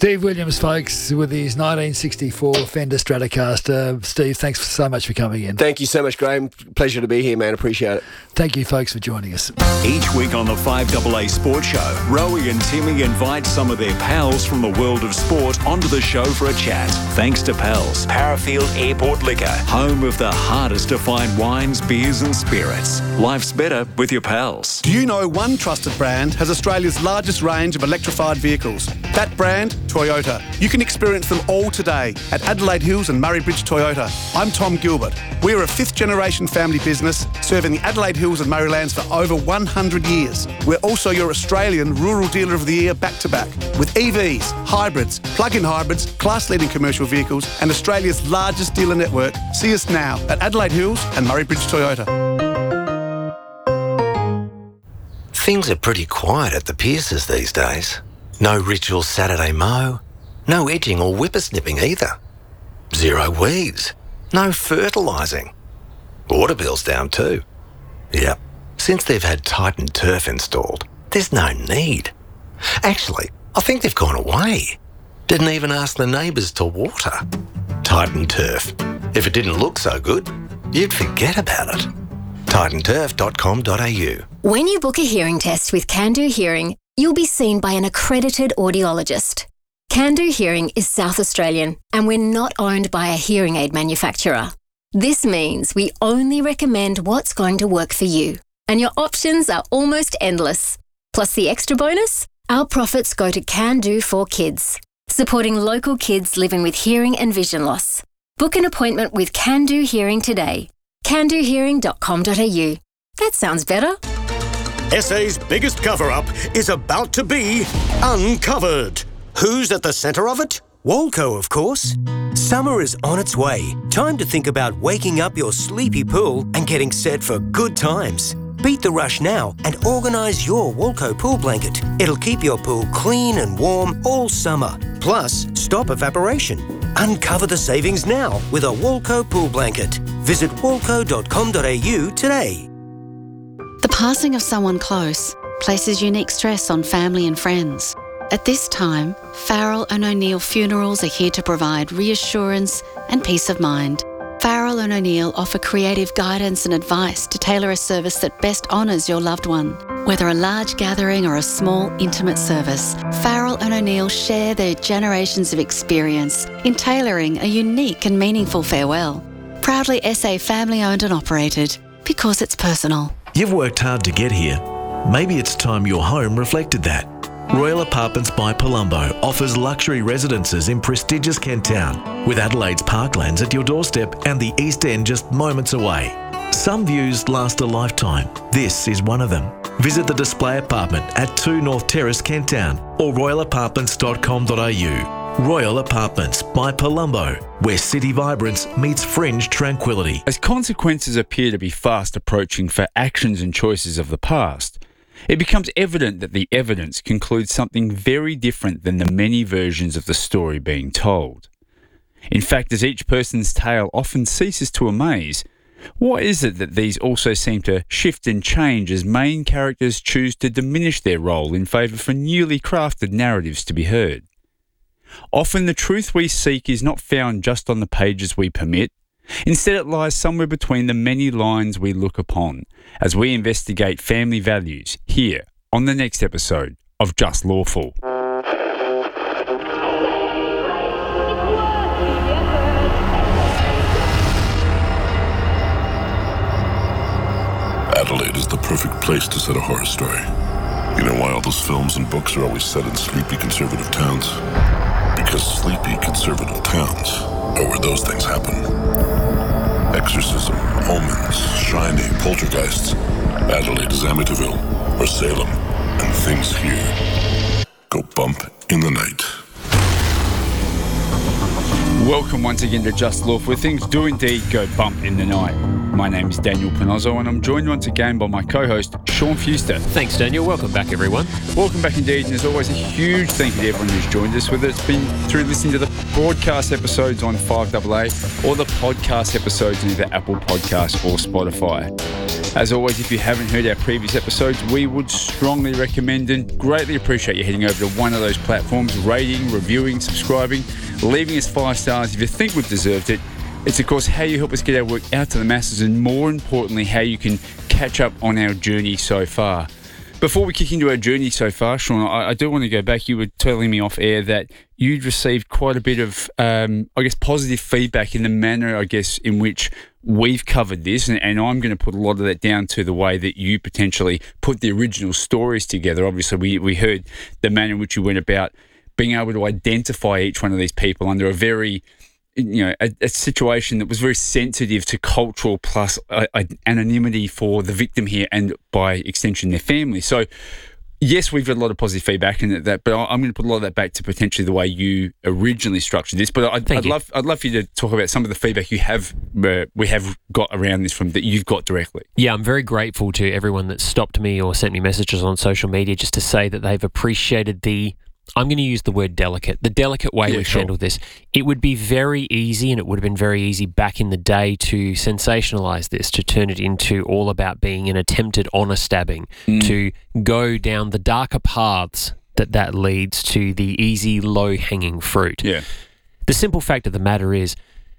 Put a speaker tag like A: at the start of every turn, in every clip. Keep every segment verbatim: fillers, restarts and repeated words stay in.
A: Steve Williams, folks, with his nineteen sixty-four Fender Stratocaster. Steve, thanks so much for coming in.
B: Thank you so much, Graham. Pleasure to be here, man. Appreciate it.
A: Thank you, folks, for joining us.
C: Each week on the five A A Sports Show, Rowie and Timmy invite some of their pals from the world of sport onto the show for a chat. Thanks to Pals, Parafield Airport Liquor, home of the hardest to find wines, beers and spirits. Life's better with your pals.
D: Do you know one trusted brand has Australia's largest range of electrified vehicles? That brand, Toyota. You can experience them all today at Adelaide Hills and Murray Bridge Toyota. I'm Tom Gilbert. We're a fifth generation family business serving the Adelaide Hills and Murraylands for over one hundred years. We're also your Australian Rural Dealer of the Year back to back with E Vs, hybrids, plug-in hybrids, class-leading commercial vehicles and Australia's largest dealer network. See us now at Adelaide Hills and Murray Bridge Toyota.
E: Things are pretty quiet at the Pierces these days. No ritual Saturday mow, no edging or whippersnipping either. Zero weeds, no fertilising. Water bill's down too. Yep, since they've had Titan Turf installed, there's no need. Actually, I think they've gone away. Didn't even ask the neighbours to water. Titan Turf. If it didn't look so good, you'd forget about it. titan turf dot com dot a u.
F: When you book a hearing test with Can-Do Hearing, you'll be seen by an accredited audiologist. Can-Do Hearing is South Australian, and we're not owned by a hearing aid manufacturer. This means we only recommend what's going to work for you, and your options are almost endless. Plus the extra bonus, our profits go to Can-Do for Kids, supporting local kids living with hearing and vision loss. Book an appointment with Can-Do Hearing today. can do hearing dot com dot a u. That sounds better.
G: S A's biggest cover-up is about to be uncovered. Who's at the centre of it? Walco, of course. Summer is on its way. Time to think about waking up your sleepy pool and getting set for good times. Beat the rush now and organise your Walco pool blanket. It'll keep your pool clean and warm all summer. Plus, stop evaporation. Uncover the savings now with a Walco pool blanket. Visit walco dot com dot a u today.
H: The passing of someone close places unique stress on family and friends. At this time, Farrell and O'Neill Funerals are here to provide reassurance and peace of mind. Farrell and O'Neill offer creative guidance and advice to tailor a service that best honours your loved one. Whether a large gathering or a small, intimate service, Farrell and O'Neill share their generations of experience in tailoring a unique and meaningful farewell. Proudly S A family-owned and operated, because it's personal.
I: You've worked hard to get here. Maybe it's time your home reflected that. Royal Apartments by Palumbo offers luxury residences in prestigious Kent Town, with Adelaide's parklands at your doorstep and the East End just moments away. Some views last a lifetime. This is one of them. Visit the display apartment at two North Terrace, Kent Town, or royal apartments dot com dot a u. Royal Apartments by Palumbo, where city vibrance meets fringe tranquility.
J: As consequences appear to be fast approaching for actions and choices of the past, it becomes evident that the evidence concludes something very different than the many versions of the story being told. In fact, as each person's tale often ceases to amaze, what is it that these also seem to shift and change as main characters choose to diminish their role in favour for newly crafted narratives to be heard? Often the truth we seek is not found just on the pages we permit. Instead, it lies somewhere between the many lines we look upon as we investigate family values here on the next episode of Just Lawful.
K: Adelaide is the perfect place to set a horror story. You know why all those films and books are always set in sleepy conservative towns? Because sleepy conservative towns are where those things happen. Exorcism, omens, shining, poltergeists. Adelaide is Amityville or Salem, and things here go bump in the night.
J: Welcome once again to Just Lawful, where things do indeed go bump in the night. My name is Daniel Panozzo, and I'm joined once again by my co-host, Sean Fuster.
L: Thanks, Daniel. Welcome back, everyone.
J: Welcome back indeed, and as always, a huge thank you to everyone who's joined us, whether it's been through listening to the broadcast episodes on five A A or the podcast episodes on either Apple Podcasts or Spotify. As always, if you haven't heard our previous episodes, we would strongly recommend and greatly appreciate you heading over to one of those platforms, rating, reviewing, subscribing, leaving us five stars if you think we've deserved it. It's, of course, how you help us get our work out to the masses and, more importantly, how you can catch up on our journey so far. Before we kick into our journey so far, Sean, I, I do want to go back. You were telling me off air that you'd received quite a bit of, um, I guess, positive feedback in the manner, I guess, in which we've covered this, and, and I'm going to put a lot of that down to the way that you potentially put the original stories together. Obviously, we, we heard the manner in which you went about being able to identify each one of these people under a very, you know, a, a situation that was very sensitive to cultural plus uh, anonymity for the victim here and, by extension, their family. So, yes, we've got a lot of positive feedback in that, but I'm going to put a lot of that back to potentially the way you originally structured this. But I'd, I'd love, I'd love for you to talk about some of the feedback you have, uh, we have got around this from that you've got directly.
L: Yeah, I'm very grateful to everyone that stopped me or sent me messages on social media just to say that they've appreciated the, I'm going to use the word delicate, the delicate way
J: Yeah,
L: we've
J: sure.
L: handled this. It would be very easy, and it would have been very easy back in the day to sensationalise this, to turn it into all about being an attempted honour stabbing,
J: Mm.
L: to go down the darker paths that that leads to the easy, low-hanging fruit.
J: Yeah.
L: The simple fact of the matter is,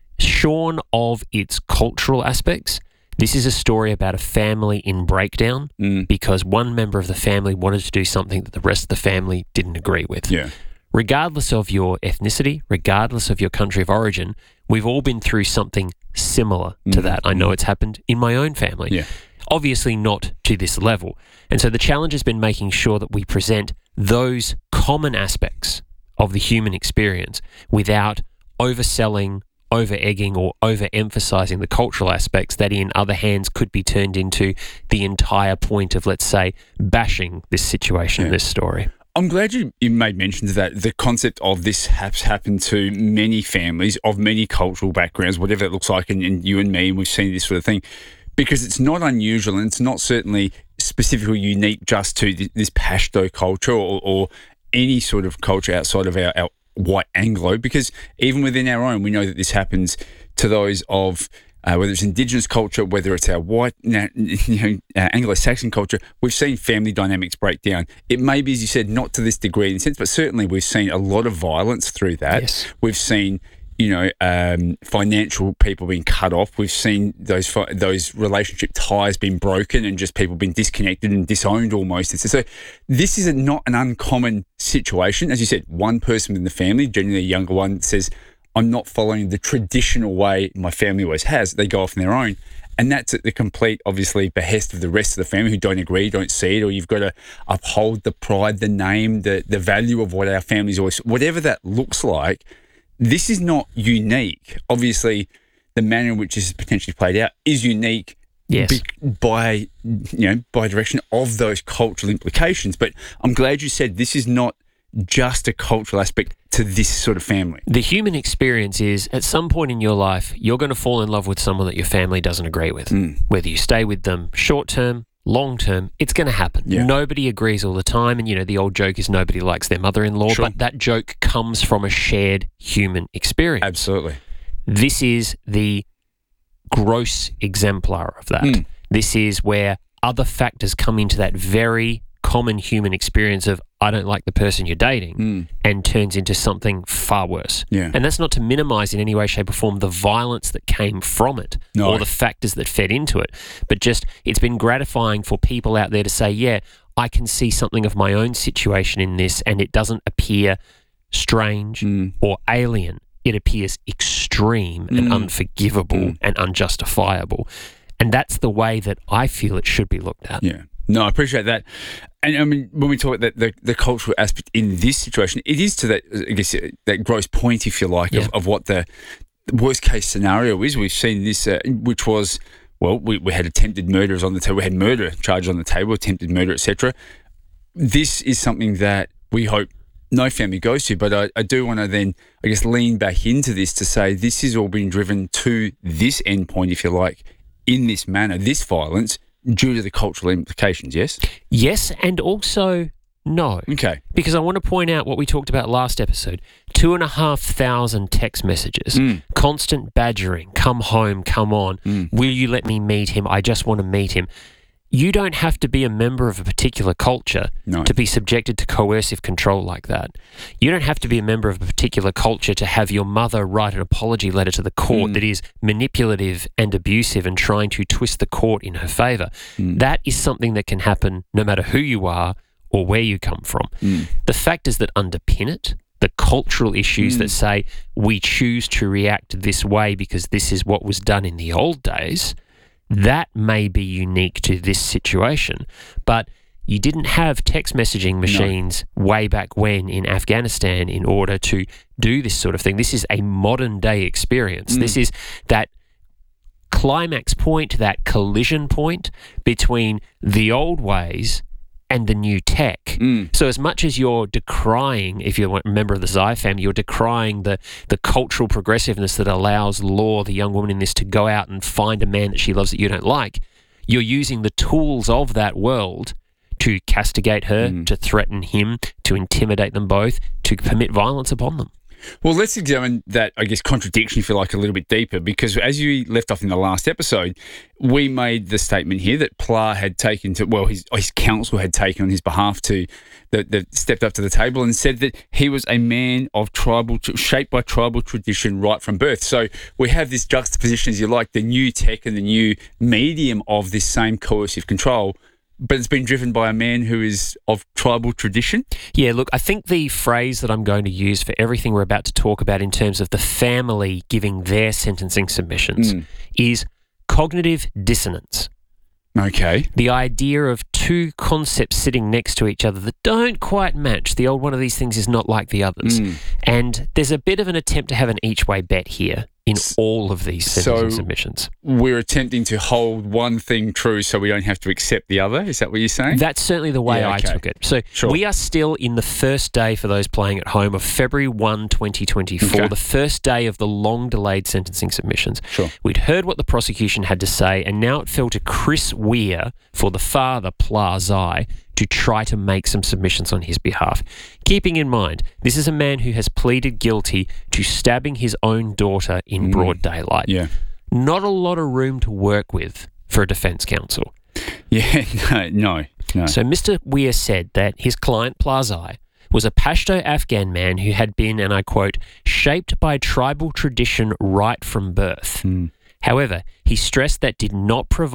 L: shorn of its cultural aspects, this is a story about a family in breakdown
J: Mm.
L: because one member of the family wanted to do something that the rest of the family didn't agree with.
J: Yeah.
L: Regardless of your ethnicity, regardless of your country of origin, we've all been through something similar to
J: Mm.
L: that. I know it's happened in my own family.
J: Yeah.
L: Obviously not to this level. And so the challenge has been making sure that we present those common aspects of the human experience without overselling, over-egging or over-emphasising the cultural aspects that in other hands could be turned into the entire point of, let's say, bashing this situation,
J: Yeah.
L: this story.
J: I'm glad you, you made mention of that. The concept of this has happened to many families of many cultural backgrounds, whatever it looks like, and, and you and me, and we've seen this sort of thing, because it's not unusual and it's not certainly specifically unique just to th- this Pashto culture or, or any sort of culture outside of our, our white Anglo, because even within our own, we know that this happens to those of uh, whether it's Indigenous culture, whether it's our white, you know, uh, Anglo-Saxon culture. We've seen family dynamics break down. It may be, as you said, not to this degree in a sense, but certainly we've seen a lot of violence through that.
L: Yes.
J: We've seen, you know, um, financial people being cut off. We've seen those fi- those relationship ties being broken and just people being disconnected and disowned almost. And so this is a, not an uncommon situation. As you said, one person in the family, generally a younger one, says, I'm not following the traditional way my family always has. They go off on their own. And that's at the complete, obviously, behest of the rest of the family who don't agree, don't see it, or you've got to uphold the pride, the name, the, the value of what our families always, whatever that looks like. This is not unique. Obviously, the manner in which this is potentially played out is unique
L: Yes.
J: be- by, you know, by direction of those cultural implications. But I'm glad you said this is not just a cultural aspect to this sort of family.
L: The human experience is, at some point in your life, you're going to fall in love with someone that your family doesn't agree with.
J: Mm.
L: Whether you stay with them short term, long term, it's going to happen.
J: Yeah.
L: Nobody agrees all the time. And, you know, the old joke is nobody likes their mother-in-law,
J: Sure.
L: but that joke comes from a shared human experience.
J: Absolutely.
L: This is the gross exemplar of that.
J: Mm.
L: This is where other factors come into that very common human experience of, I don't like the person you're dating,
J: Mm.
L: and turns into something far worse.
J: Yeah.
L: And that's not to minimise in any way, shape or form the violence that came from it
J: No.
L: or the factors that fed into it. But just, it's been gratifying for people out there to say, yeah, I can see something of my own situation in this, and it doesn't appear strange
J: Mm.
L: or alien. It appears extreme and
J: Mm.
L: unforgivable
J: Mm.
L: and unjustifiable. And that's the way that I feel it should be looked at.
J: Yeah. No, I appreciate that. And I mean, when we talk about the, the, the cultural aspect in this situation, it is to that, I guess, that gross point, if you like,
L: Yeah.
J: of, of what the worst case scenario is. We've seen this, uh, which was, well, we, we had attempted murderers on the table, we had murder charges on the table, attempted murder, et cetera. This is something that we hope no family goes to, but I, I do want to then, I guess, lean back into this to say this has all been driven to this endpoint, if you like, in this manner, this violence, due to the cultural implications, yes?
L: Yes, and also no.
J: Okay.
L: Because I want to point out what we talked about last episode. Two and a half thousand text messages,
J: Mm.
L: constant badgering, come home, come on,
J: Mm.
L: will you let me meet him? I just want to meet him. You don't have to be a member of a particular culture
J: No.
L: to be subjected to coercive control like that. You don't have to be a member of a particular culture to have your mother write an apology letter to the court
J: Mm.
L: that is manipulative and abusive and trying to twist the court in her favour.
J: Mm.
L: That is something that can happen no matter who you are or where you come from.
J: Mm.
L: The factors that underpin it, the cultural issues
J: Mm.
L: that say we choose to react this way because this is what was done in the old days, that may be unique to this situation. But you didn't have text messaging machines no. way back when in Afghanistan in order to do this sort of thing. This is a modern day experience. Mm. This is that climax point, that collision point between the old ways and the new tech.
J: Mm.
L: So as much as you're decrying, if you're a member of the Zai family, you're decrying the, the cultural progressiveness that allows Law, the young woman in this, to go out and find a man that she loves that you don't like, you're using the tools of that world to castigate her, mm. to threaten him, to intimidate them both, to permit violence upon them.
J: Well, let's examine that, I guess, contradiction, if you like, a little bit deeper, because as you left off in the last episode, we made the statement here that Pla had taken to, well, his, his counsel had taken on his behalf to, that, that stepped up to the table and said that he was a man of tribal, shaped by tribal tradition right from birth. So we have this juxtaposition, as you like, the new tech and the new medium of this same coercive control, but it's been driven by a man who is of tribal tradition?
L: Yeah, look, I think the phrase that I'm going to use for everything we're about to talk about in terms of the family giving their sentencing submissions mm. is cognitive dissonance.
J: Okay.
L: The idea of two concepts sitting next to each other that don't quite match. The old one of these things is not like the others. Mm. And there's a bit of an attempt to have an each-way bet here in all of these sentencing
J: so
L: submissions.
J: We're attempting to hold one thing true so we don't have to accept the other? Is that what you're saying?
L: That's certainly the way
J: yeah,
L: I
J: okay.
L: took it. So
J: sure.
L: we are still in the first day, for those playing at home, of February first, twenty twenty-four,
J: okay.
L: the first day of the long-delayed sentencing submissions.
J: Sure.
L: We'd heard what the prosecution had to say, and now it fell to Chris Weir, for the father, Pla Zai, to try to make some submissions on his behalf. Keeping in mind, this is a man who has pleaded guilty to stabbing his own daughter in mm. broad daylight.
J: Yeah.
L: Not a lot of room to work with for a defence counsel.
J: Yeah, no, no, no.
L: So Mister Weir said that his client, Pla Zai, was a Pashto Afghan man who had been, and I quote, shaped by tribal tradition right from birth.
J: Mm.
L: However, he stressed that did not provide